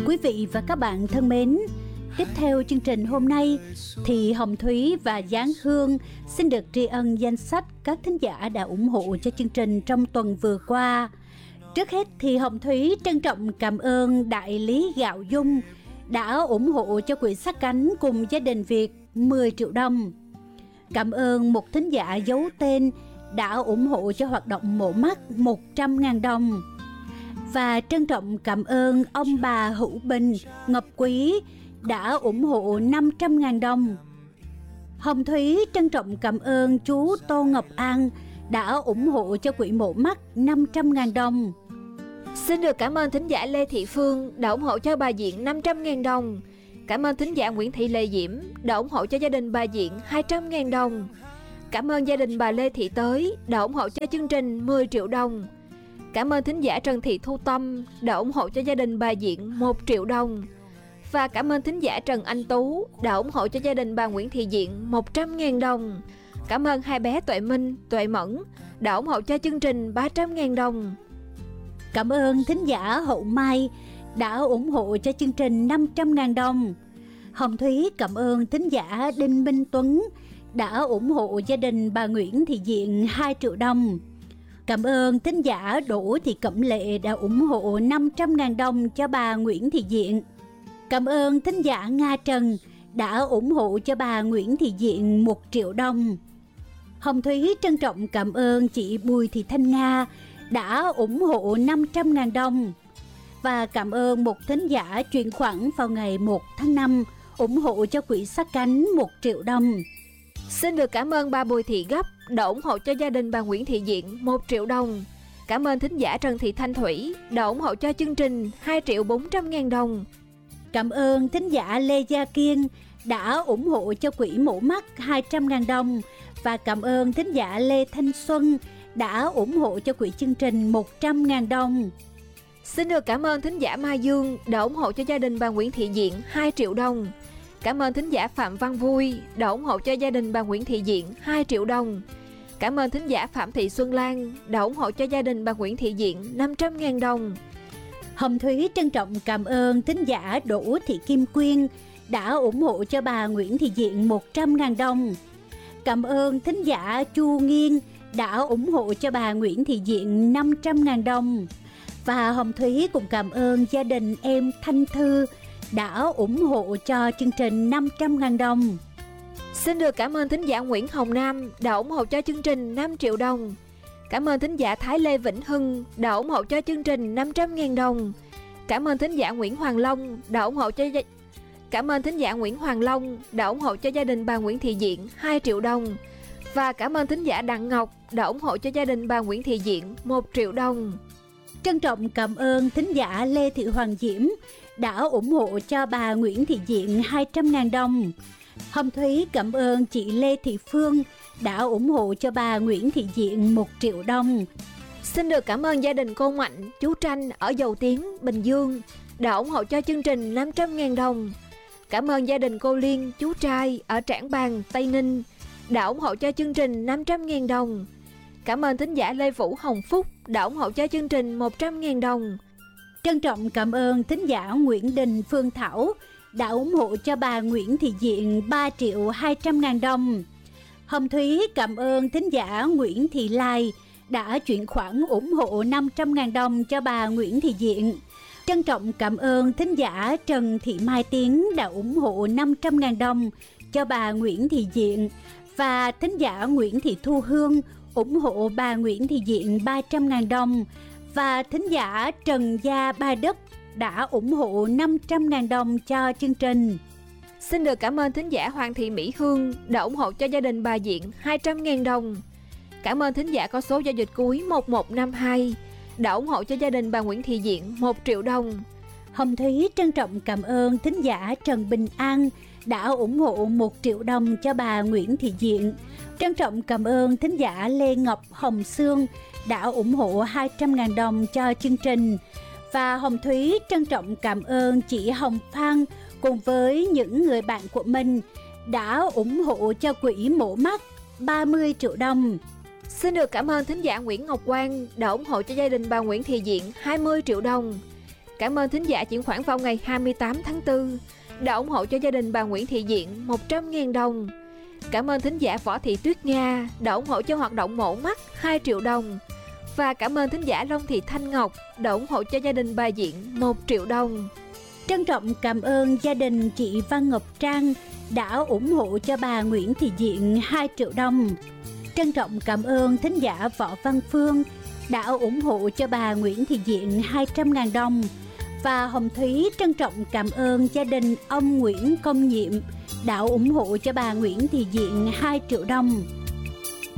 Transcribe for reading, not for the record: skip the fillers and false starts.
Quý vị và các bạn thân mến, tiếp theo chương trình hôm nay thì Hồng Thúy và Giáng Hương xin được tri ân danh sách các thính giả đã ủng hộ cho chương trình trong tuần vừa qua. Trước hết thì Hồng Thúy trân trọng cảm ơn đại lý Gạo Dung đã ủng hộ cho quỹ Sát Cánh cùng gia đình Việt 10 triệu đồng. Cảm ơn một thính giả giấu tên đã ủng hộ cho hoạt động mổ mắt 100.000 đồng. Và trân trọng cảm ơn ông bà Hữu Bình, Ngọc Quý đã ủng hộ 500.000 đồng. Hồng Thúy trân trọng cảm ơn chú Tô Ngọc An đã ủng hộ cho quỹ mổ mắt 500.000 đồng. Xin được cảm ơn thính giả Lê Thị Phương đã ủng hộ cho bà Diện 500.000 đồng. Cảm ơn thính giả Nguyễn Thị Lê Diễm đã ủng hộ cho gia đình bà Diện 200.000 đồng. Cảm ơn gia đình bà Lê Thị Tới đã ủng hộ cho chương trình 10 triệu đồng. Cảm ơn thính giả Trần Thị Thu Tâm đã ủng hộ cho gia đình bà Diện 1 triệu đồng. Và cảm ơn thính giả Trần Anh Tú đã ủng hộ cho gia đình bà Nguyễn Thị Diện 100.000 đồng. Cảm ơn hai bé Tuệ Minh, Tuệ Mẫn đã ủng hộ cho chương trình 300.000 đồng. Cảm ơn thính giả Hậu Mai đã ủng hộ cho chương trình 500.000 đồng. Hồng Thúy cảm ơn thính giả Đinh Minh Tuấn đã ủng hộ gia đình bà Nguyễn Thị Diện 2 triệu đồng. Cảm ơn thính giả Đỗ Thị Cẩm Lệ đã ủng hộ 500.000 đồng cho bà Nguyễn Thị Diện. Cảm ơn thính giả Nga Trần đã ủng hộ cho bà Nguyễn Thị Diện 1 triệu đồng. Hồng Thúy trân trọng cảm ơn chị Bùi Thị Thanh Nga đã ủng hộ 500.000 đồng. Và cảm ơn một thính giả chuyển khoản vào ngày 1 tháng 5 ủng hộ cho quỹ Sát Cánh 1 triệu đồng. Xin được cảm ơn bà Bùi Thị Gấp đã ủng hộ cho gia đình bà Nguyễn Thị Diện 1 triệu đồng. Cảm ơn thính giả Trần Thị Thanh Thủy đã ủng hộ cho chương trình 2.400.000 đồng. Cảm ơn thính giả Lê Gia Kiên đã ủng hộ cho quỹ mổ mắt 200.000 đồng. Và cảm ơn thính giả Lê Thanh Xuân đã ủng hộ cho quỹ chương trình 100.000 đồng. Xin được cảm ơn thính giả Mai Dương đã ủng hộ cho gia đình bà Nguyễn Thị Diện 2 triệu đồng. Cảm ơn thính giả Phạm Văn Vui đã ủng hộ cho gia đình bà Nguyễn Thị Diện 2 triệu đồng. Cảm ơn thính giả Phạm Thị Xuân Lan đã ủng hộ cho gia đình bà Nguyễn Thị Diện 500.000 đồng. Hồng Thúy trân trọng cảm ơn thính giả Đỗ Thị Kim Quyên đã ủng hộ cho bà Nguyễn Thị Diện 100.000 đồng. Cảm ơn thính giả Chu Nghiên đã ủng hộ cho bà Nguyễn Thị Diện 500.000 đồng. Và Hồng Thúy cũng cảm ơn gia đình em Thanh Thư đã ủng hộ cho chương trình 500.000 đồng. Xin được cảm ơn thính giả Nguyễn Hồng Nam đã ủng hộ cho chương trình 5 triệu đồng. Cảm ơn thính giả Thái Lê Vĩnh Hưng đã ủng hộ cho chương trình 500.000 đồng. Cảm ơn thính giả Nguyễn Hoàng Long đã ủng hộ cho gia đình bà Nguyễn Thị Diện 2 triệu đồng. Và cảm ơn thính giả Đặng Ngọc đã ủng hộ cho gia đình bà Nguyễn Thị Diện 1 triệu đồng. Trân trọng cảm ơn thính giả Lê Thị Hoàng Diễm đã ủng hộ cho bà Nguyễn Thị Diện 200.000 đồng. Hồng Thúy cảm ơn chị Lê Thị Phương đã ủng hộ cho bà Nguyễn Thị Diện 1 triệu đồng. Xin được cảm ơn gia đình cô Mạnh, chú Tranh ở Dầu Tiếng, Bình Dương đã ủng hộ cho chương trình 500.000 đồng. Cảm ơn gia đình cô Liên, chú trai ở Trảng Bàng, Tây Ninh đã ủng hộ cho chương trình 500.000 đồng. Cảm ơn thính giả Lê Vũ Hồng Phúc đã ủng hộ cho chương trình 100.000 đồng. Trân trọng cảm ơn thính giả Nguyễn Đình Phương Thảo đã ủng hộ cho bà Nguyễn Thị Diện 3.200.000 đồng. Hồng Thúy cảm ơn thính giả Nguyễn Thị Lai đã chuyển khoản ủng hộ 500.000 đồng cho bà Nguyễn Thị Diện. Trân trọng cảm ơn thính giả Trần Thị Mai Tiến đã ủng hộ 500.000 đồng cho bà Nguyễn Thị Diện. Và thính giả Nguyễn Thị Thu Hương ủng hộ bà Nguyễn Thị Diện 300.000 đồng. Và thính giả Trần Gia Ba Đất đã ủng hộ 500.000 đồng cho chương trình. Xin được cảm ơn thính giả Hoàng Thị Mỹ Hương đã ủng hộ cho gia đình bà Diện 200.000 đồng. Cảm ơn thính giả có số giao dịch cuối 1152 đã ủng hộ cho gia đình bà Nguyễn Thị Diện 1 triệu đồng. Hồng Thúy trân trọng cảm ơn thính giả Trần Bình An đã ủng hộ 1 triệu đồng cho bà Nguyễn Thị Diện. Trân trọng cảm ơn thính giả Lê Ngọc Hồng Sương đã ủng hộ 200.000 đồng cho chương trình. Và Hồng Thúy trân trọng cảm ơn chị Hồng Phan cùng với những người bạn của mình đã ủng hộ cho quỹ mổ mắt 30 triệu đồng. Xin được cảm ơn thính giả Nguyễn Ngọc Quang đã ủng hộ cho gia đình bà Nguyễn Thị Diện 20 triệu đồng. Cảm ơn thính giả chuyển khoản vào ngày 28 tháng 4 đã ủng hộ cho gia đình bà Nguyễn Thị Diện 100.000 đồng. Cảm ơn thính giả Võ Thị Tuyết Nga đã ủng hộ cho hoạt động mổ mắt 2 triệu đồng. Và cảm ơn thính giả Long Thị Thanh Ngọc đã ủng hộ cho gia đình bà Diện 1 triệu đồng. Trân trọng cảm ơn gia đình chị Văn Ngọc Trang đã ủng hộ cho bà Nguyễn Thị Diện 2 triệu đồng. Trân trọng cảm ơn thính giả Võ Văn Phương đã ủng hộ cho bà Nguyễn Thị Diện 200.000 đồng. Và Hồng Thúy trân trọng cảm ơn gia đình ông Nguyễn Công Nhiệm đã ủng hộ cho bà Nguyễn Thị Diện 2 triệu đồng.